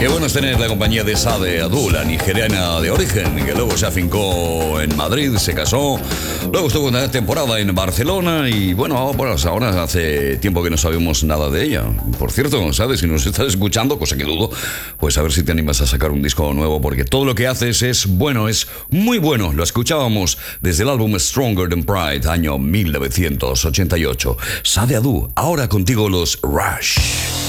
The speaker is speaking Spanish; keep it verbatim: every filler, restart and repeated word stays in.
Qué bueno es tener la compañía de Sade Adu, la nigeriana de origen, que luego se afincó en Madrid, se casó, luego estuvo una temporada en Barcelona y bueno, pues ahora hace tiempo que no sabemos nada de ella. Por cierto, ¿sabes? Si nos estás escuchando, cosa que dudo, pues a ver si te animas a sacar un disco nuevo, porque todo lo que haces es bueno, es muy bueno. Lo escuchábamos desde el álbum Stronger Than Pride, año mil novecientos ochenta y ocho. Sade Adu, ahora contigo los Rush.